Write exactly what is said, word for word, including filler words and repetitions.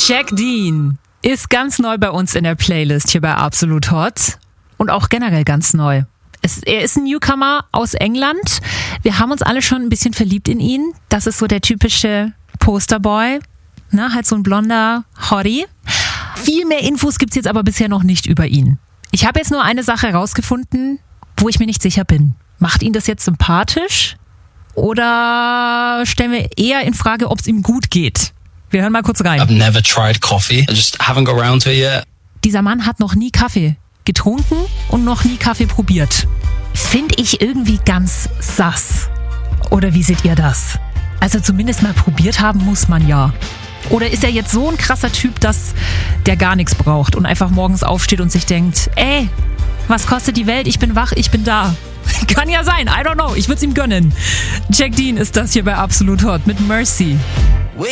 Jack Dean ist ganz neu bei uns in der Playlist hier bei Absolut Hot und auch generell ganz neu. Es, er ist ein Newcomer aus England. Wir haben uns alle schon ein bisschen verliebt in ihn. Das ist so der typische Posterboy, ne, halt so ein blonder Hottie. Viel mehr Infos gibt's jetzt aber bisher noch nicht über ihn. Ich habe jetzt nur eine Sache herausgefunden, wo ich mir nicht sicher bin. Macht ihn das jetzt sympathisch oder stellen wir eher in Frage, ob es ihm gut geht? Wir hören mal kurz rein. I've never tried coffee. I just haven't got around to it yet. Dieser Mann hat noch nie Kaffee getrunken und noch nie Kaffee probiert. Finde ich irgendwie ganz sass. Oder wie seht ihr das? Also zumindest mal probiert haben muss man ja. Oder ist er jetzt so ein krasser Typ, dass der gar nichts braucht und einfach morgens aufsteht und sich denkt, ey, was kostet die Welt? Ich bin wach, ich bin da. Kann ja sein, I don't know, ich würde es ihm gönnen. Jack Dean ist das hier bei Absolut Hot mit Mercy.